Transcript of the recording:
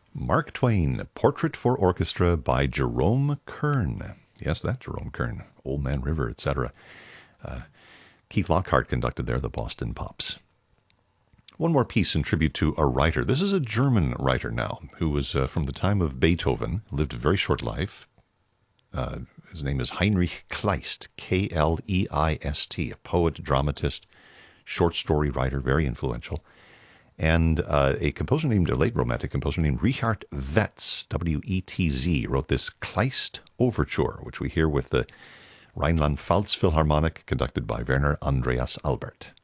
Mark Twain, Portrait for Orchestra by Jerome Kern. Yes, that's Jerome Kern, Old Man River, etc. Keith Lockhart conducted there, the Boston Pops. One more piece in tribute to a writer. This is a German writer now who was from the time of Beethoven, lived a very short life. His name is Heinrich Kleist, K-L-E-I-S-T, a poet, dramatist, short story writer, very influential. And a composer named, a late Romantic composer named Richard Wetz, W-E-T-Z, wrote this Kleist Overture, which we hear with the Rhineland-Pfalz Philharmonic, conducted by Werner Andreas Albert.